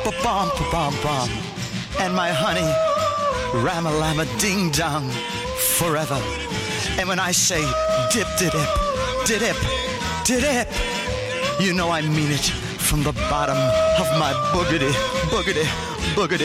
ba-bum, ba-bum, bum. And my honey, ram-a-lam-a ding-dong, forever. And when I say dip-de-dip, dip, dip, you know I mean it from the bottom of my boogity, boogity, boogity.